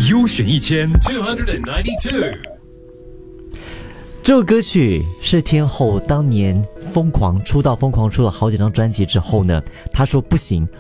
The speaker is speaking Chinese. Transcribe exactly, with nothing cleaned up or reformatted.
优选一千 two ninety two。 这首歌曲是天后当年疯狂出道，疯狂出了好几张专辑之后呢，他说不行，